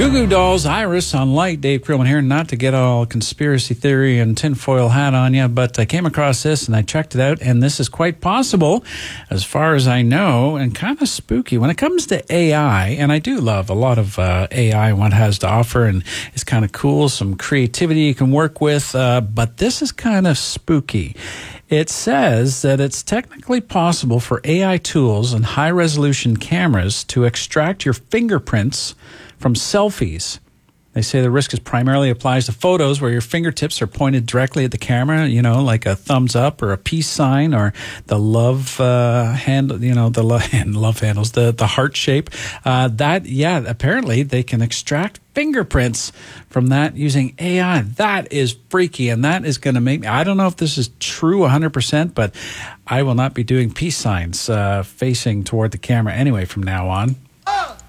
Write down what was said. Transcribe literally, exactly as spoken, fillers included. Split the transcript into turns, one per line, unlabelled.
Goo Goo Dolls, Iris on Light. Dave Krillman here. Not to get all conspiracy theory and tinfoil hat on you, but I came across this and I checked it out, and this is quite possible as far as I know, and kind of spooky. When it comes to A I, and I do love a lot of uh, A I and what it has to offer, and it's kind of cool, some creativity you can work with, uh, but this is kind of spooky. It says that it's technically possible for A I tools and high-resolution cameras to extract your fingerprints from selfies. They say the risk is primarily applies to photos where your fingertips are pointed directly at the camera, you know, like a thumbs up or a peace sign or the love uh, handle, you know, the love, and love handles, the, the heart shape. Uh, that, yeah, apparently they can extract fingerprints from that using A I. That is freaky, and that is going to make me, I don't know if this is true one hundred percent, but I will not be doing peace signs uh, facing toward the camera anyway from now on.
Oh.